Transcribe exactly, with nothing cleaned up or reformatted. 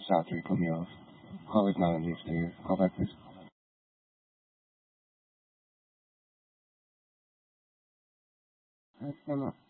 stop three, put me off. Call is not on the exterior. Call back, please. Uh, stand up.